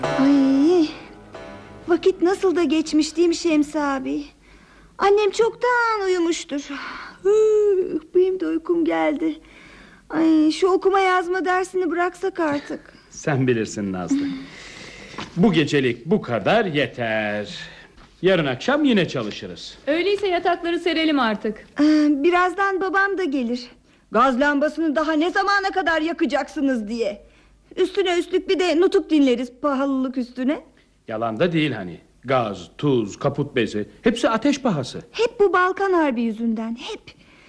Ay, vakit nasıl da geçmiş değil mi Şemsi abi? Annem çoktan uyumuştur. Benim de uykum geldi. Ay, şu okuma yazma dersini bıraksak artık. Sen bilirsin Nazlı. Bu gecelik bu kadar yeter. Yarın akşam yine çalışırız. Öyleyse yatakları serelim artık. Birazdan babam da gelir. Gaz lambasını daha ne zamana kadar yakacaksınız diye. Üstüne üstlük bir de nutuk dinleriz pahalılık üstüne. Yalan da değil hani. Gaz, tuz, kaput bezi hepsi ateş pahası. Hep bu Balkan Harbi yüzünden, hep.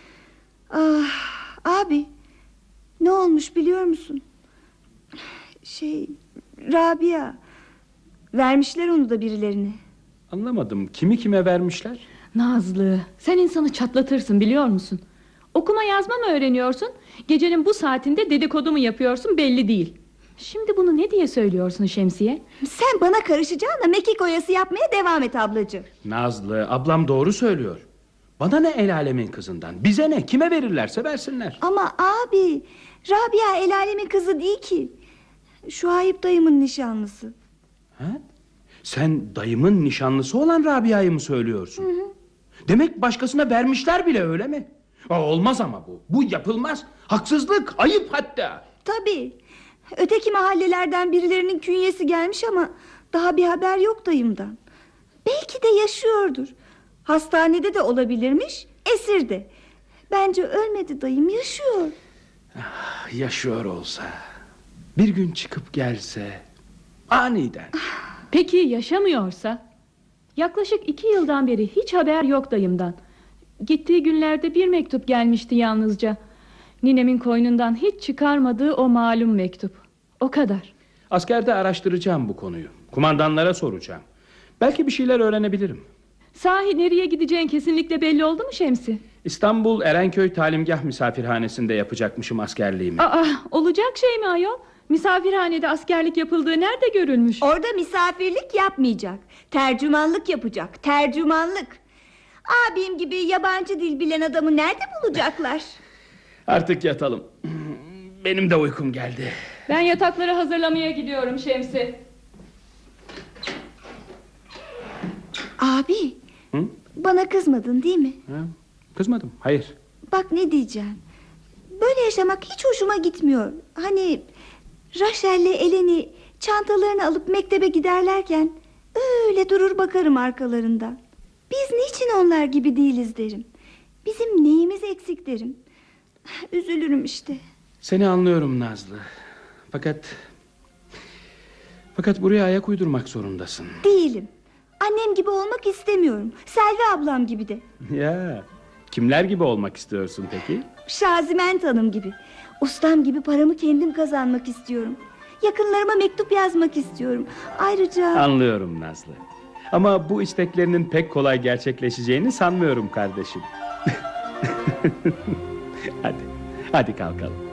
Abi, ne olmuş biliyor musun? Rabia, vermişler onu da birilerine. Anlamadım, kimi kime vermişler? Nazlı, sen insanı çatlatırsın biliyor musun? Okuma yazma mı öğreniyorsun? Gecenin bu saatinde dedikodu mu yapıyorsun belli değil. Şimdi bunu ne diye söylüyorsun Şemsiye? Sen bana karışacağına mekik oyası yapmaya devam et ablacığım. Nazlı, ablam doğru söylüyor. Bana ne el alemin kızından? Bize ne? Kime verirlerse versinler. Ama abi, Rabia el alemin kızı değil ki. Şuayb dayımın nişanlısı. Ha? Sen dayımın nişanlısı olan Rabia'yı mı söylüyorsun? Hı. Demek başkasına vermişler bile, öyle mi? Olmaz ama bu. Bu yapılmaz. Haksızlık, ayıp hatta. Tabii. Öteki mahallelerden birilerinin künyesi gelmiş ama daha bir haber yok dayımdan. Belki de yaşıyordur. Hastanede de olabilirmiş, esirde. Bence ölmedi dayım, yaşıyor. Yaşıyor olsa, bir gün çıkıp gelse, aniden. Peki yaşamıyorsa? Yaklaşık 2 yıldan beri hiç haber yok dayımdan. Gittiği günlerde bir mektup gelmişti yalnızca. Ninemin koynundan hiç çıkarmadığı o malum mektup. O kadar. Askerde araştıracağım bu konuyu. Kumandanlara soracağım. Belki bir şeyler öğrenebilirim. Sahi nereye gideceğin kesinlikle belli oldu mu Şemsi? İstanbul Erenköy Talimgah misafirhanesinde yapacakmışım askerliğimi. Olacak şey mi ayol? Misafirhanede askerlik yapıldığı nerede görülmüş? Orada misafirlik yapmayacak, tercümanlık yapacak, tercümanlık. Abim gibi yabancı dil bilen adamı nerede bulacaklar? Artık yatalım. Benim de uykum geldi. Ben yatakları hazırlamaya gidiyorum Şemsi. Abi, Hı? bana kızmadın değil mi? Ha? Kızmadım, hayır. Bak ne diyeceğim. Böyle yaşamak hiç hoşuma gitmiyor. Hani Rachel'le Eleni çantalarını alıp mektebe giderlerken öyle durur bakarım arkalarından. Biz niçin onlar gibi değiliz derim. Bizim neyimiz eksik derim. Üzülürüm işte. Seni anlıyorum Nazlı. Fakat buraya ayak uydurmak zorundasın. Değilim. Annem gibi olmak istemiyorum. Selvi ablam gibi de. Ya, kimler gibi olmak istiyorsun peki? Şaziment Hanım gibi. Ustam gibi paramı kendim kazanmak istiyorum. Yakınlarıma mektup yazmak istiyorum. Ayrıca... Anlıyorum Nazlı. Ama bu isteklerinin pek kolay gerçekleşeceğini sanmıyorum kardeşim. Hadi kalkalım.